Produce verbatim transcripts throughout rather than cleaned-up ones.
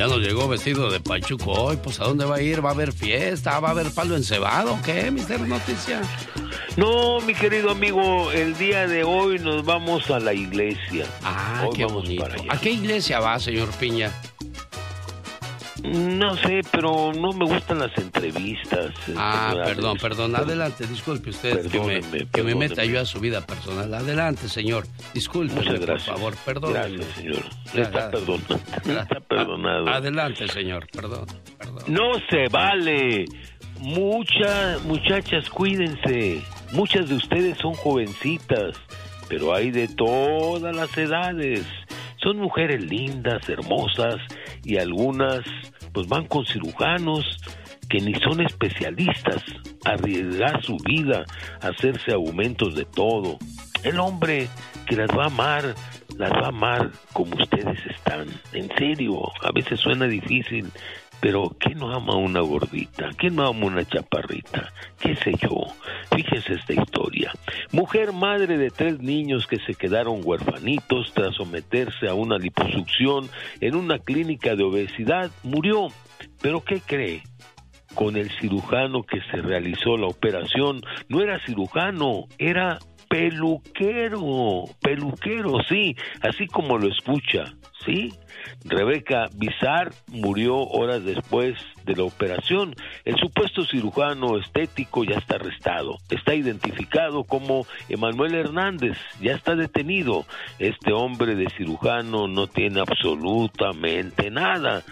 Ya nos llegó vestido de pachuco hoy. Pues ¿a dónde va a ir? ¿Va a haber fiesta? ¿Va a haber palo encebado? ¿Qué, mister Noticia? No, mi querido amigo, el día de hoy nos vamos a la iglesia. Ah, hoy qué vamos bonito. para allá. ¿A qué iglesia va, señor Piña? No sé, pero no me gustan las entrevistas. Ah, señora. perdón, perdón. Adelante, disculpe usted que me, que me meta yo a su vida personal. Adelante, señor. Discúlpeme, por favor. Perdón. Gracias, señor. Está perdonado. Está perdonado. Adelante, señor. Perdón, perdón. No se vale. Muchas muchachas, cuídense. Muchas de ustedes son jovencitas, pero hay de todas las edades. Son mujeres lindas, hermosas, y algunas pues van con cirujanos que ni son especialistas, a arriesgar su vida, a hacerse aumentos de todo. El hombre que las va a amar, las va a amar como ustedes están. En serio, a veces suena difícil, pero ¿quién no ama a una gordita? ¿Quién no ama a una chaparrita? ¿Qué sé yo? Fíjese esta historia. Mujer madre de tres niños que se quedaron huerfanitos tras someterse a una liposucción en una clínica de obesidad, murió. ¿Pero qué cree? Con el cirujano que se realizó la operación, no era cirujano, era peluquero, peluquero, sí, así como lo escucha, ¿sí? Rebeca Bizar murió horas después de la operación. El supuesto cirujano estético ya está arrestado. Está identificado como Emanuel Hernández, ya está detenido. Este hombre de cirujano no tiene absolutamente nada.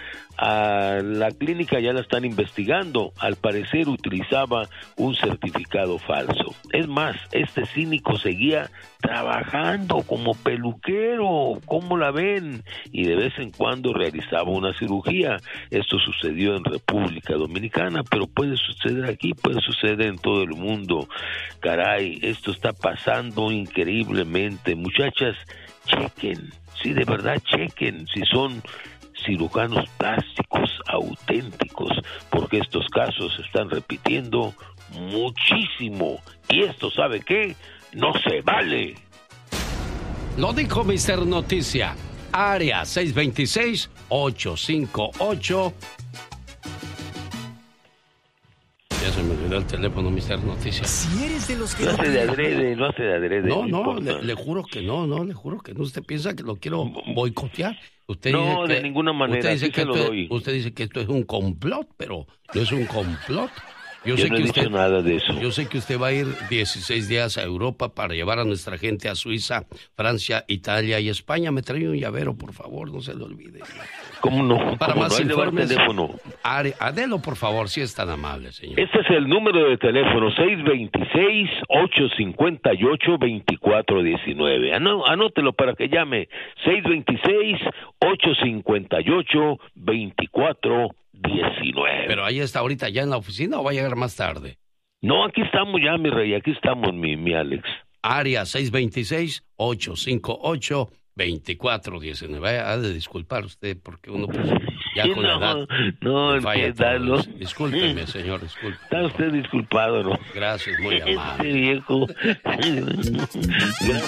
A la clínica ya la están investigando. Al parecer utilizaba un certificado falso. Es más, este cínico seguía trabajando como peluquero. ¿Cómo la ven? Y de vez en cuando realizaba una cirugía. Esto sucedió en República Dominicana, pero puede suceder aquí, puede suceder en todo el mundo. Caray, esto está pasando increíblemente. Muchachas, chequen, sí, de verdad chequen si son cirujanos plásticos auténticos, porque estos casos se están repitiendo muchísimo. Y esto, ¿sabe qué? No se vale. Lo dijo mister Noticia. Área seis dos seis, ocho cinco ocho. Ya se me olvidó el teléfono, mister Noticia. Si eres de los que no hace de adrede, no hace de adrede. No, no, no le, le juro que no, no, le juro que no. Usted piensa que lo quiero boicotear. Usted no, dice que, de ninguna manera. Usted dice, que lo esto, doy. usted dice que esto es un complot, pero no es un complot. Yo, yo sé no que he usted, dicho nada de eso. Yo sé que usted va a ir dieciséis días a Europa para llevar a nuestra gente a Suiza, Francia, Italia y España. Me trae un llavero, por favor, no se lo olvide. ¿Cómo no? Para ¿Cómo más no? informes, teléfono. Adelo, por favor, si es tan amable, señor. Este es el número de teléfono, seis dos seis, ocho cinco ocho, dos cuatro uno nueve. Anó, anótelo para que llame, seis dos seis, ocho cinco ocho, dos cuatro diecinueve. Pero ahí está ahorita ya en la oficina o va a llegar más tarde. No, aquí estamos ya, mi rey, aquí estamos, mi, mi Alex. Área seis dos seis, ocho cinco ocho, dos cuatro diecinueve. Ha de disculpar usted porque uno pues, ya sí, con no, la edad no, el falla que da todo. los... Discúlpeme, señor, disculpe. Está usted disculpado, ¿no? Gracias, muy amable. Este viejo. Gracias.